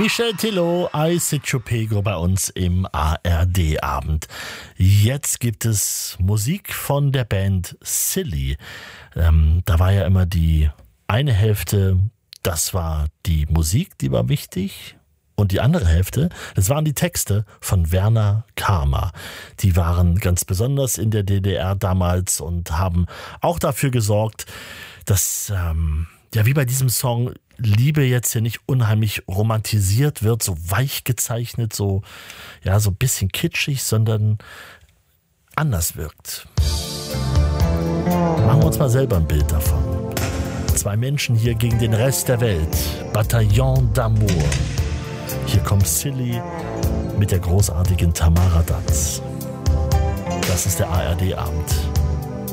Michel Tello, Aise Chupego bei uns im ARD-Abend. Jetzt gibt es Musik von der Band Silly. Da war ja immer die eine Hälfte, das war die Musik, die war wichtig. Und die andere Hälfte, das waren die Texte von Werner Karma. Die waren ganz besonders in der DDR damals und haben auch dafür gesorgt, dass, ja, wie bei diesem Song, Liebe jetzt hier nicht unheimlich romantisiert wird, so weich gezeichnet, so, ja, so ein bisschen kitschig, sondern anders wirkt. Machen wir uns mal selber ein Bild davon. Zwei Menschen hier gegen den Rest der Welt. Bataillon d'Amour. Hier kommt Silly mit der großartigen Tamara Danz. Das ist der ARD-Abend.